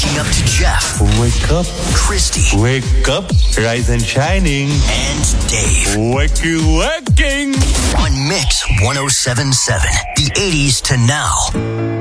Waking up to Jeff. Wake up. Christy. Wake up. Rise and shining. And Dave. Waking. On Mix 107.7. The 80s to now.